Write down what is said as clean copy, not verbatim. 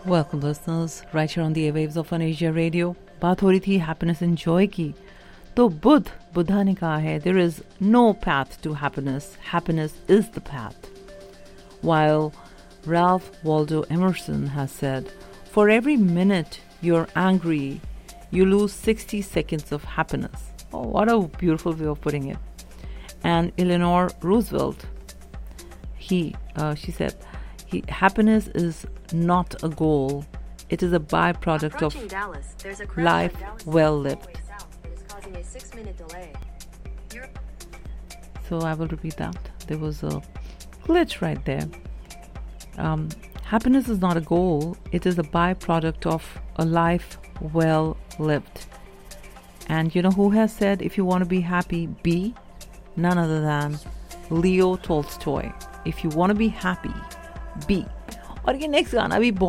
Welcome listeners, right here on the airwaves of Fun Asia Radio. बात हो रही थी happiness and joy की. तो बुद्धा ने कहा है, there is no path to happiness. Happiness is the path. While Ralph Waldo Emerson has said, for every minute you're angry, you lose 60 seconds of happiness. Oh, what a beautiful way of putting it. And Eleanor Roosevelt, she said, happiness is not a goal. It is a byproduct of Dallas. There's a life well lived. It is causing a 6-minute delay. So I will repeat that. There was a glitch right there. Happiness is not a goal. It is a byproduct of a life well lived. And you know who has said, if you want to be happy, be? None other than Leo Tolstoy. If you want to be happy, be. और ये next गाना भी